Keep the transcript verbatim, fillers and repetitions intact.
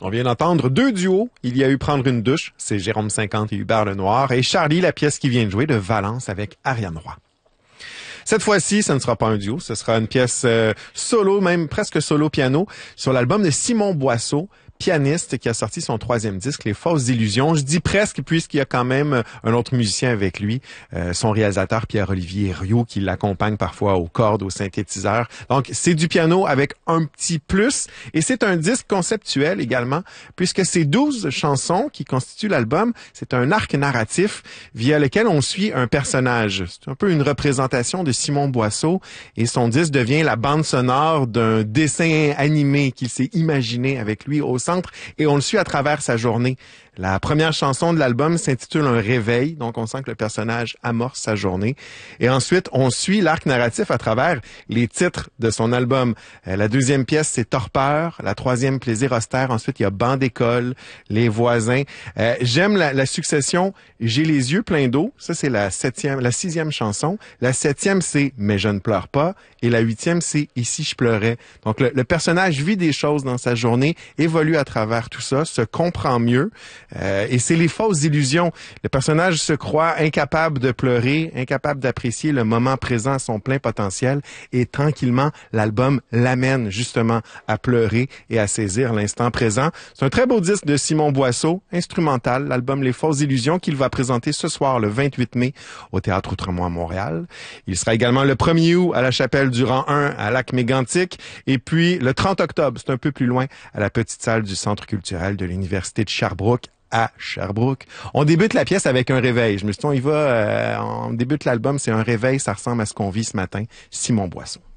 On vient d'entendre deux duos. Il y a eu Prendre une douche, c'est Jérôme cinquante et Hubert Lenoir, et Charlie, la pièce qui vient de jouer de Valence avec Ariane Roy. Cette fois-ci, ce ne sera pas un duo, ce sera une pièce euh, solo, même presque solo piano, sur l'album de Simon Boisseau, pianiste qui a sorti son troisième disque, Les Fausses Illusions. Je dis presque puisqu'il y a quand même un autre musicien avec lui, euh, son réalisateur Pierre-Olivier Rioux, qui l'accompagne parfois aux cordes, aux synthétiseurs. Donc, c'est du piano avec un petit plus. Et c'est un disque conceptuel également, puisque ces douze chansons qui constituent l'album, c'est un arc narratif via lequel on suit un personnage. C'est un peu une représentation de Simon Boisseau et son disque devient la bande sonore d'un dessin animé qu'il s'est imaginé avec lui au centre. Et on le suit à travers sa journée. La première chanson de l'album s'intitule Un réveil, donc on sent que le personnage amorce sa journée. Et ensuite, on suit l'arc narratif à travers les titres de son album. Euh, la deuxième pièce, c'est Torpeur. La troisième, Plaisir austère. Ensuite, il y a Banc d'école, Les voisins. Euh, j'aime la, la succession J'ai les yeux pleins d'eau. Ça, c'est la septième, la sixième chanson. La septième, c'est Mais je ne pleure pas. Et la huitième, c'est Et si je pleurais. Donc, le, le personnage vit des choses dans sa journée, évolue à travers tout ça, se comprend mieux. Euh, et c'est les fausses illusions. Le personnage se croit incapable de pleurer, incapable d'apprécier le moment présent à son plein potentiel. Et tranquillement, l'album l'amène justement à pleurer et à saisir l'instant présent. C'est un très beau disque de Simon Boisseau, instrumental, l'album Les Fausses Illusions, qu'il va présenter ce soir, le vingt-huit mai, au Théâtre Outremont à Montréal. Il sera également le premier août à la Chapelle du Rang un à Lac-Mégantic. Et puis, le trente octobre, c'est un peu plus loin, à la petite salle du Centre culturel de l'Université de Sherbrooke, à Sherbrooke. On débute la pièce avec un réveil. Je me suis dit, on y va, euh, on débute l'album, c'est un réveil, ça ressemble à ce qu'on vit ce matin. Simon Boisseau.